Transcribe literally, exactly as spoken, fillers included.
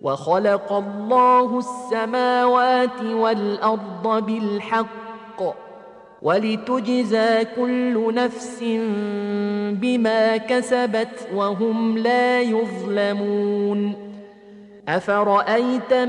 وخلق الله السماوات والأرض بالحق ولتجزى كل نفس بما كسبت وهم لا يظلمون. أفرأيت